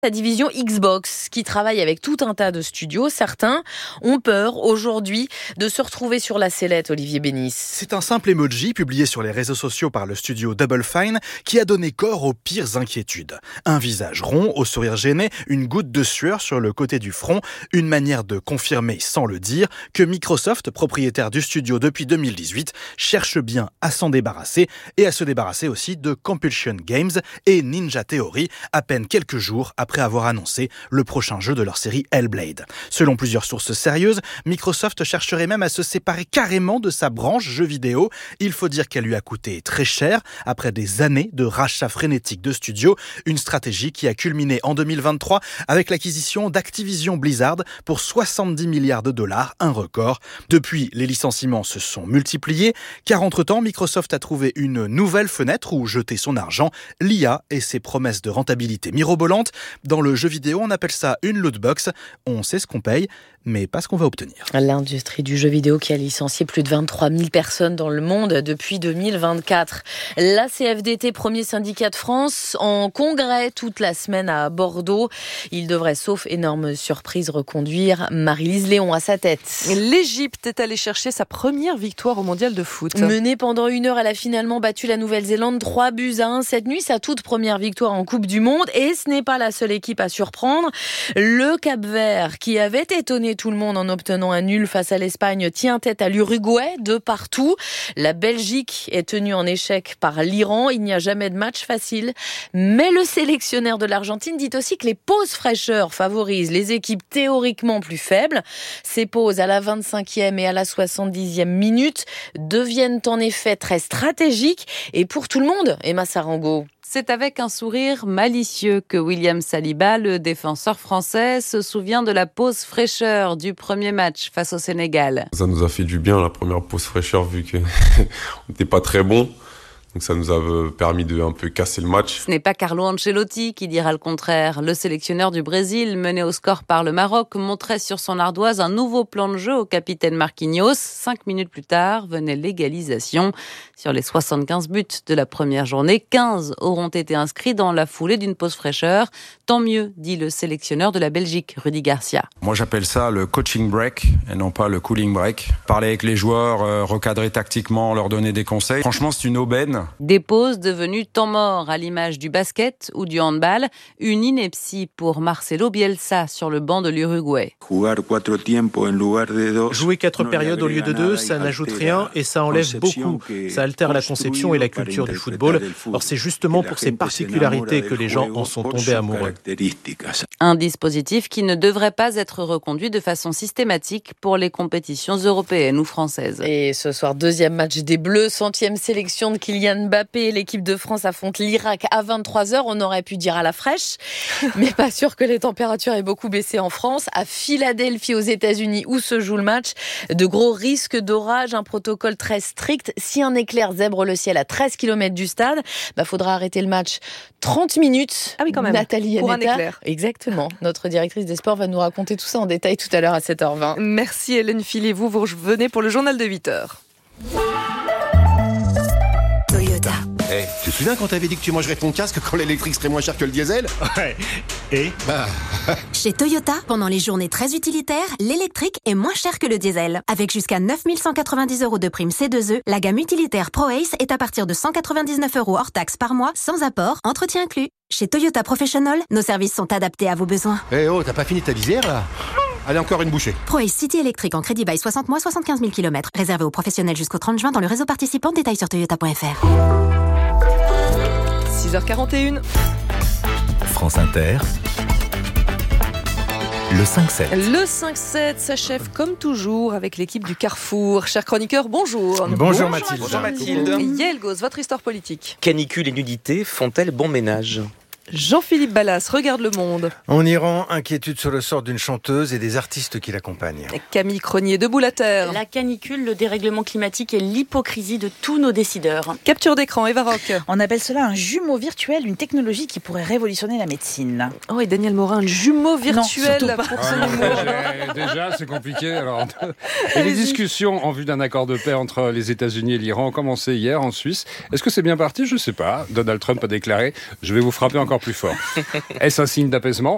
La division Xbox qui travaille avec tout un tas de studios. Certains ont peur aujourd'hui de se retrouver sur la sellette, Olivier Bénis. C'est un simple emoji publié sur les réseaux sociaux par le studio Double Fine qui a donné corps aux pires inquiétudes. Un visage rond, au sourire gêné, une goutte de sueur sur le côté du front, une manière de confirmer sans le dire que Microsoft, propriétaire du studio depuis 2018, cherche bien à s'en débarrasser et à se débarrasser aussi de Compulsion Games et Ninja Theory à peine quelques jours après avoir annoncé le prochain jeu de leur série Hellblade. Selon plusieurs sources sérieuses, Microsoft chercherait même à se séparer carrément de sa branche jeux vidéo. Il faut dire qu'elle lui a coûté très cher après des années de rachats frénétiques de studios, une stratégie qui a culminé en 2023 avec l'acquisition d'Activision Blizzard pour 70 milliards de dollars, un record. Depuis, les licenciements se sont multipliés, car entre-temps, Microsoft a trouvé une nouvelle fenêtre où jeter son argent, l'IA et ses promesses de rentabilité mirobolantes. Dans le jeu vidéo, on appelle ça une lootbox. On sait ce qu'on paye, mais pas ce qu'on va obtenir. L'industrie du jeu vidéo qui a licencié plus de 23 000 personnes dans le monde depuis 2024. La CFDT, premier syndicat de France, en congrès toute la semaine à Bordeaux. Il devrait, sauf énorme surprise, reconduire Marie-Lise Léon à sa tête. L'Égypte est allée chercher sa première victoire au mondial de foot. Menée pendant 1 heure, elle a finalement battu la Nouvelle-Zélande 3-1 cette nuit. Sa toute première victoire en Coupe du Monde. Et ce n'est pas la seule équipe à surprendre. Le Cap-Vert, qui avait étonné tout le monde en obtenant un nul face à l'Espagne, tient tête à l'Uruguay de partout. La Belgique est tenue en échec par l'Iran. Il n'y a jamais de match facile. Mais le sélectionneur de l'Argentine dit aussi que les pauses fraîcheurs favorisent les équipes théoriquement plus faibles. Ces pauses à la 25e et à la 70e minute deviennent en effet très stratégiques. Et pour tout le monde, Emma Sarango. C'est avec un sourire malicieux que William Saliba, le défenseur français, se souvient de la pause fraîcheur du premier match face au Sénégal. Ça nous a fait du bien la première pause fraîcheur vu qu'on n'était pas très bon. Donc ça nous a permis de un peu casser le match. Ce n'est pas Carlo Ancelotti qui dira le contraire. Le sélectionneur du Brésil, mené au score par le Maroc, montrait sur son ardoise un nouveau plan de jeu au capitaine Marquinhos. 5 minutes plus tard, venait l'égalisation. Sur les 75 buts de la première journée, 15 auront été inscrits dans la foulée d'une pause fraîcheur. Tant mieux, dit le sélectionneur de la Belgique, Rudy Garcia. Moi j'appelle ça le coaching break et non pas le cooling break. Parler avec les joueurs, recadrer tactiquement, leur donner des conseils. Franchement, c'est une aubaine. Des pauses devenues temps mort à l'image du basket ou du handball. Une ineptie pour Marcelo Bielsa sur le banc de l'Uruguay. Jouer 4 périodes au lieu de 2, ça n'ajoute rien et ça enlève beaucoup. Ça altère la conception et la culture du football. Or, c'est justement pour ces particularités que les gens en sont tombés amoureux. Un dispositif qui ne devrait pas être reconduit de façon systématique pour les compétitions européennes ou françaises. Et ce soir, deuxième match des Bleus, 100e sélection de Kylian Mbappé. L'équipe de France affronte l'Irak à 23h. On aurait pu dire à la fraîche, mais pas sûr que les températures aient beaucoup baissé en France. À Philadelphie, aux États-Unis, où se joue le match, de gros risques d'orage, un protocole très strict. Si un éclair zèbre le ciel à 13 km du stade, faudra arrêter le match 30 minutes. Ah oui, quand même. Nathalie pour Annetta. Un éclair. Exactement. Notre directrice des sports va nous raconter tout ça en détail tout à l'heure à 7h20. Merci Hélène Philly. Vous revenez pour le journal de 8h. Hey, tu te souviens quand t'avais dit que tu mangerais ton casque quand l'électrique serait moins cher que le diesel? Ouais. Et Chez Toyota, pendant les journées très utilitaires, l'électrique est moins cher que le diesel. Avec jusqu'à 9 190 € de prime C2E, la gamme utilitaire ProAce est à partir de 199 € hors taxe par mois, sans apport, entretien inclus. Chez Toyota Professional, nos services sont adaptés à vos besoins. Eh oh, t'as pas fini ta visière là? Allez, encore une bouchée. ProAce City électrique en crédit bail 60 mois, 75 000 km. Réservé aux professionnels jusqu'au 30 juin dans le réseau participant. Détails sur toyota.fr. 6h41. France Inter. Le 5-7. Le 5-7 s'achève comme toujours avec l'équipe du Carrefour. Chers chroniqueurs, bonjour. Bonjour Mathilde. Bonjour Mathilde. Yael Gauze, votre histoire politique. Canicule et nudité font-elles bon ménage ? Jean-Philippe Ballas, Regarde le Monde. En Iran, inquiétude sur le sort d'une chanteuse et des artistes qui l'accompagnent. Camille Cronier, Debout la Terre. La canicule, le dérèglement climatique et l'hypocrisie de tous nos décideurs. Capture d'écran, Eva Rock. On appelle cela un jumeau virtuel, une technologie qui pourrait révolutionner la médecine. Oh, et Daniel Morin, un jumeau virtuel pour son humour. Déjà, c'est compliqué. Alors. Et les discussions en vue d'un accord de paix entre les États-Unis et l'Iran ont commencé hier en Suisse. Est-ce que c'est bien parti ? Je ne sais pas. Donald Trump a déclaré « Je vais vous frapper encore plus fort ». Est-ce un signe d'apaisement ?